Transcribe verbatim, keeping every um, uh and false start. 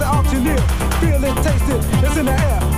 auctioneer. Feel it, taste it, it's in the air.